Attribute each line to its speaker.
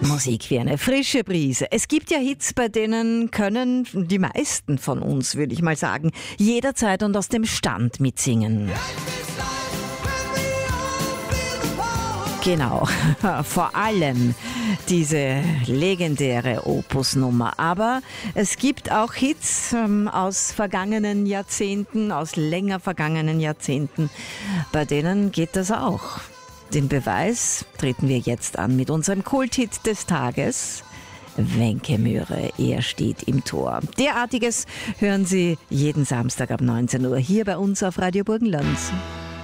Speaker 1: Musik wie eine frische Brise. Es gibt ja Hits, bei denen können die meisten von uns, würde ich mal sagen, jederzeit und aus dem Stand mitsingen. Genau, vor allem diese legendäre Opus-Nummer. Aber es gibt auch Hits aus vergangenen Jahrzehnten, aus länger vergangenen Jahrzehnten, bei denen geht das auch. Den Beweis treten wir jetzt an mit unserem Kulthit des Tages. Wencke Myhre, er steht im Tor. Derartiges hören Sie jeden Samstag ab 19 Uhr hier bei uns auf Radio Burgenland.